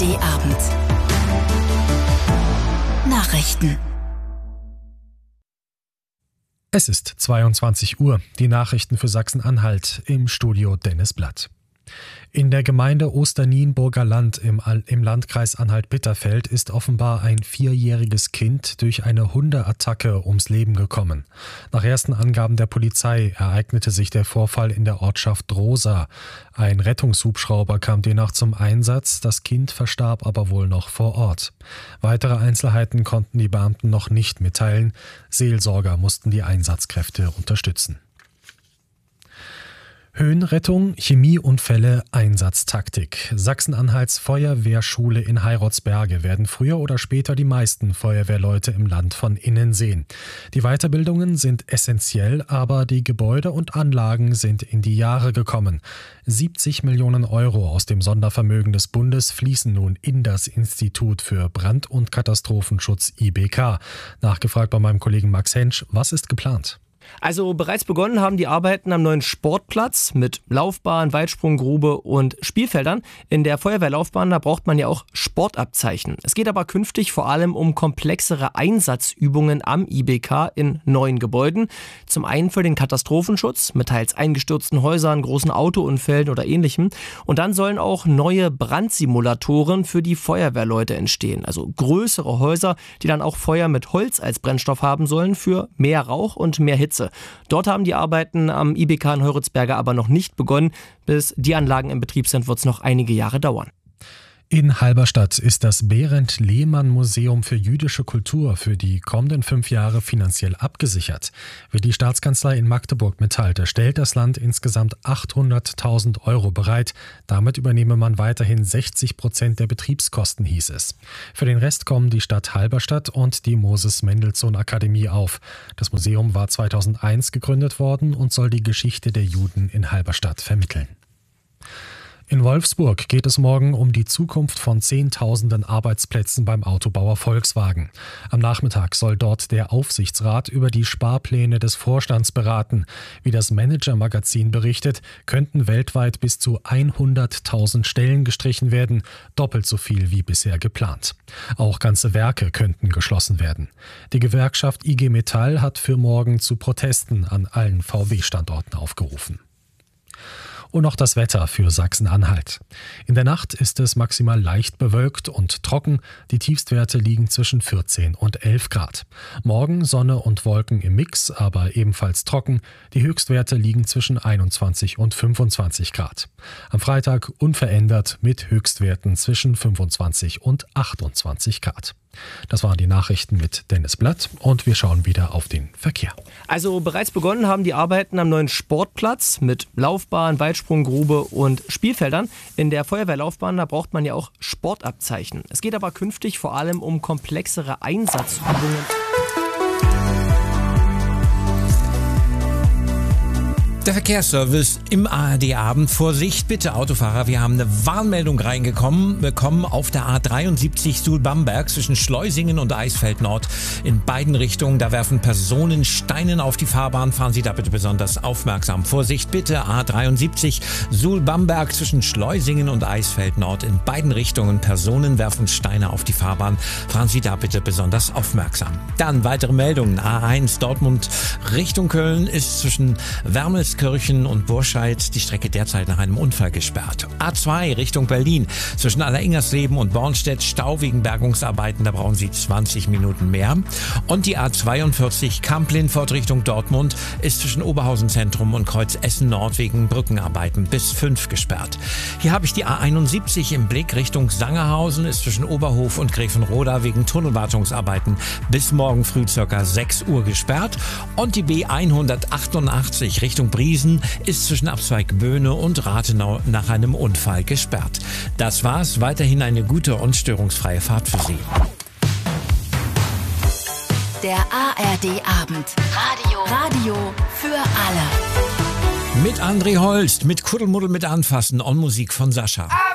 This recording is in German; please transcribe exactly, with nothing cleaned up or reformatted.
D Abend. Nachrichten. Es ist zweiundzwanzig Uhr. Die Nachrichten für Sachsen-Anhalt, im Studio Dennis Blatt. In der Gemeinde Osternienburger Land im, im Landkreis Anhalt-Bitterfeld ist offenbar ein vierjähriges Kind durch eine Hundeattacke ums Leben gekommen. Nach ersten Angaben der Polizei ereignete sich der Vorfall in der Ortschaft Drosa. Ein Rettungshubschrauber kam demnach zum Einsatz, das Kind verstarb aber wohl noch vor Ort. Weitere Einzelheiten konnten die Beamten noch nicht mitteilen. Seelsorger mussten die Einsatzkräfte unterstützen. Höhenrettung, Chemieunfälle, Einsatztaktik. Sachsen-Anhalts Feuerwehrschule in Heirotsberge werden früher oder später die meisten Feuerwehrleute im Land von innen sehen. Die Weiterbildungen sind essentiell, aber die Gebäude und Anlagen sind in die Jahre gekommen. siebzig Millionen Euro aus dem Sondervermögen des Bundes fließen nun in das Institut für Brand- und Katastrophenschutz I B K. Nachgefragt bei meinem Kollegen Max Hensch, was ist geplant? Also bereits begonnen haben die Arbeiten am neuen Sportplatz mit Laufbahn, Weitsprunggrube und Spielfeldern. In der Feuerwehrlaufbahn, da braucht man ja auch Sportabzeichen. Es geht aber künftig vor allem um komplexere Einsatzübungen am I B K in neuen Gebäuden. Zum einen für den Katastrophenschutz mit teils eingestürzten Häusern, großen Autounfällen oder ähnlichem. Und dann sollen auch neue Brandsimulatoren für die Feuerwehrleute entstehen. Also größere Häuser, die dann auch Feuer mit Holz als Brennstoff haben sollen für mehr Rauch und mehr Hitze. Dort haben die Arbeiten am I B K in Heuritzberge aber noch nicht begonnen. Bis die Anlagen in Betrieb sind, wird es noch einige Jahre dauern. In Halberstadt ist das Berend-Lehmann-Museum für jüdische Kultur für die kommenden fünf Jahre finanziell abgesichert. Wie die Staatskanzlei in Magdeburg mitteilte, stellt das Land insgesamt achthunderttausend Euro bereit. Damit übernehme man weiterhin sechzig Prozent der Betriebskosten, hieß es. Für den Rest kommen die Stadt Halberstadt und die Moses-Mendelssohn-Akademie auf. Das Museum war zweitausendeins gegründet worden und soll die Geschichte der Juden in Halberstadt vermitteln. In Wolfsburg geht es morgen um die Zukunft von Zehntausenden Arbeitsplätzen beim Autobauer Volkswagen. Am Nachmittag soll dort der Aufsichtsrat über die Sparpläne des Vorstands beraten. Wie das Manager-Magazin berichtet, könnten weltweit bis zu hunderttausend Stellen gestrichen werden, doppelt so viel wie bisher geplant. Auch ganze Werke könnten geschlossen werden. Die Gewerkschaft I G Metall hat für morgen zu Protesten an allen V W-Standorten aufgerufen. Und noch das Wetter für Sachsen-Anhalt. In der Nacht ist es maximal leicht bewölkt und trocken. Die Tiefstwerte liegen zwischen vierzehn und elf Grad. Morgen Sonne und Wolken im Mix, aber ebenfalls trocken. Die Höchstwerte liegen zwischen einundzwanzig und fünfundzwanzig Grad. Am Freitag unverändert mit Höchstwerten zwischen fünfundzwanzig und achtundzwanzig Grad. Das waren die Nachrichten mit Dennis Blatt und wir schauen wieder auf den Verkehr. Also bereits begonnen haben die Arbeiten am neuen Sportplatz mit Laufbahn, Weitsprunggrube und Spielfeldern. In der Feuerwehrlaufbahn, da braucht man ja auch Sportabzeichen. Es geht aber künftig vor allem um komplexere Einsatzübungen. Der Verkehrsservice im A R D-Abend. Vorsicht bitte, Autofahrer, wir haben eine Warnmeldung reingekommen bekommen auf der A dreiundsiebzig Suhl-Bamberg zwischen Schleusingen und Eisfeld Nord in beiden Richtungen. Da werfen Personen Steine auf die Fahrbahn. Fahren Sie da bitte besonders aufmerksam. Vorsicht bitte, A dreiundsiebzig Suhl-Bamberg zwischen Schleusingen und Eisfeld Nord in beiden Richtungen. Personen werfen Steine auf die Fahrbahn. Fahren Sie da bitte besonders aufmerksam. Dann weitere Meldungen. A eins Dortmund Richtung Köln ist zwischen Wermelskirchen und Burscheid die Strecke derzeit nach einem Unfall gesperrt. A zwei Richtung Berlin zwischen Alleringers-Leben und Bornstedt Stau wegen Bergungsarbeiten, da brauchen Sie zwanzig Minuten mehr. Und die A zweiundvierzig Kamp-Lindfort Richtung Dortmund ist zwischen Oberhausen Zentrum und Kreuz Essen Nord wegen Brückenarbeiten bis fünf gesperrt. Hier habe ich die A einundsiebzig im Blick Richtung Sangerhausen, ist zwischen Oberhof und Grevenroda wegen Tunnelwartungsarbeiten bis morgen früh ca. sechs Uhr gesperrt. Und die B hundertachtundachtzig Richtung Briesen ist zwischen Abzweig Böhne und Rathenau nach einem Unfall gesperrt. Das war's. Weiterhin eine gute und störungsfreie Fahrt für Sie. Der A R D-Abend. Radio. Radio für alle. Mit André Holst, mit Kuddelmuddel mit Anfassen und Musik von Sascha.